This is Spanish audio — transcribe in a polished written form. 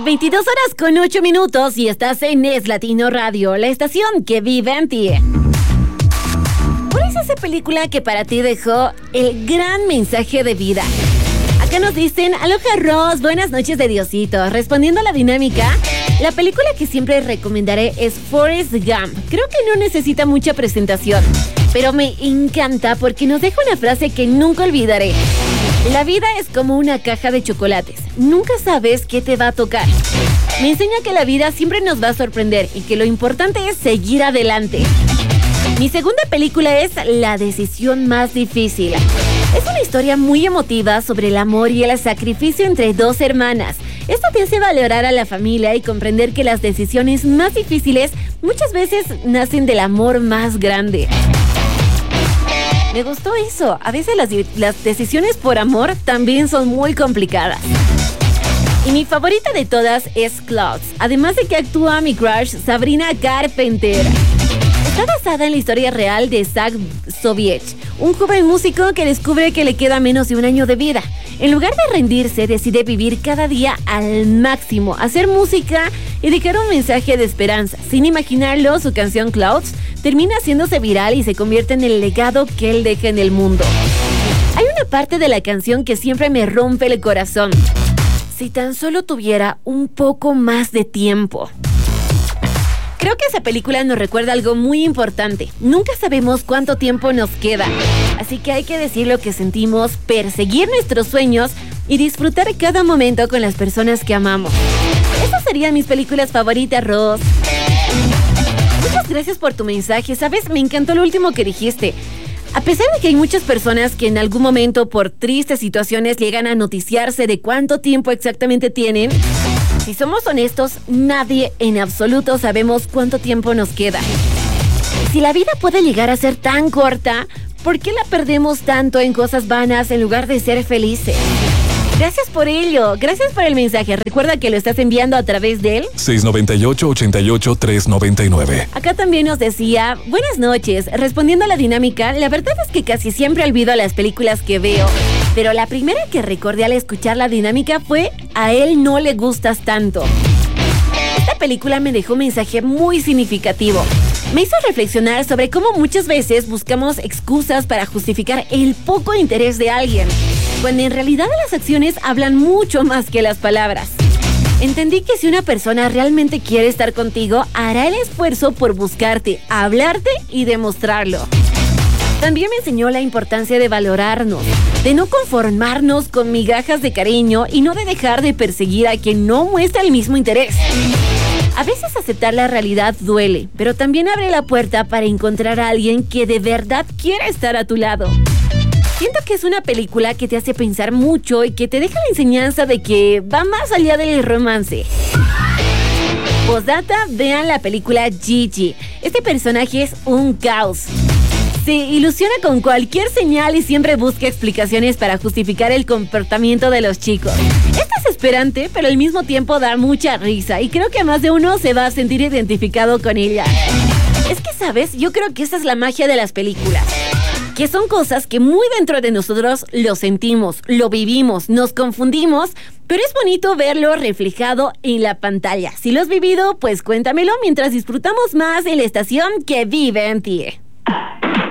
22:08 y estás en Es Latino Radio, la estación que vive en ti. ¿Cuál es esa película que para ti dejó el gran mensaje de vida? Acá nos dicen, aloha Ross, buenas noches de Diosito. Respondiendo a la dinámica, la película que siempre recomendaré es Forrest Gump. Creo que no necesita mucha presentación, pero me encanta porque nos deja una frase que nunca olvidaré. La vida es como una caja de chocolates. Nunca sabes qué te va a tocar. Me enseña que la vida siempre nos va a sorprender y que lo importante es seguir adelante. Mi segunda película es La decisión más difícil. Es una historia muy emotiva sobre el amor y el sacrificio entre dos hermanas. Esto te hace valorar a la familia y comprender que las decisiones más difíciles muchas veces nacen del amor más grande. Me gustó eso. A veces las decisiones por amor también son muy complicadas. Y mi favorita de todas es Clouds. Además de que actúa mi crush Sabrina Carpenter. Está basada en la historia real de Zach Soviech, un joven músico que descubre que le queda menos de un año de vida. En lugar de rendirse, decide vivir cada día al máximo, hacer música y dejar un mensaje de esperanza. Sin imaginarlo, su canción Clouds termina haciéndose viral y se convierte en el legado que él deja en el mundo. Hay una parte de la canción que siempre me rompe el corazón. Si tan solo tuviera un poco más de tiempo. Creo que esa película nos recuerda algo muy importante. Nunca sabemos cuánto tiempo nos queda. Así que hay que decir lo que sentimos, perseguir nuestros sueños y disfrutar cada momento con las personas que amamos. Esas serían mis películas favoritas, Ross. Muchas gracias por tu mensaje. ¿Sabes? Me encantó lo último que dijiste. A pesar de que hay muchas personas que en algún momento por tristes situaciones llegan a noticiarse de cuánto tiempo exactamente tienen, si somos honestos, nadie en absoluto sabemos cuánto tiempo nos queda. Si la vida puede llegar a ser tan corta, ¿por qué la perdemos tanto en cosas vanas en lugar de ser felices? Gracias por ello, gracias por el mensaje. Recuerda que lo estás enviando a través del 698-88-399. Acá también nos decía, buenas noches, respondiendo a la dinámica, la verdad es que casi siempre olvido las películas que veo, pero la primera que recordé al escuchar la dinámica fue A él no le gustas tanto. Esta película me dejó un mensaje muy significativo. Me hizo reflexionar sobre cómo muchas veces buscamos excusas para justificar el poco interés de alguien, cuando en realidad las acciones hablan mucho más que las palabras. Entendí que si una persona realmente quiere estar contigo, hará el esfuerzo por buscarte, hablarte y demostrarlo. También me enseñó la importancia de valorarnos, de no conformarnos con migajas de cariño y no de dejar de perseguir a quien no muestra el mismo interés. A veces aceptar la realidad duele, pero también abre la puerta para encontrar a alguien que de verdad quiera estar a tu lado. Siento que es una película que te hace pensar mucho y que te deja la enseñanza de que va más allá del romance. Postdata, vean la película Gigi. Este personaje es un caos. Se ilusiona con cualquier señal y siempre busca explicaciones para justificar el comportamiento de los chicos. Es desesperante, pero al mismo tiempo da mucha risa y creo que más de uno se va a sentir identificado con ella. Es que, ¿sabes? Yo creo que esa es la magia de las películas. Que son cosas que muy dentro de nosotros lo sentimos, lo vivimos, nos confundimos, pero es bonito verlo reflejado en la pantalla. Si lo has vivido, pues cuéntamelo mientras disfrutamos más en la estación que vive en ti.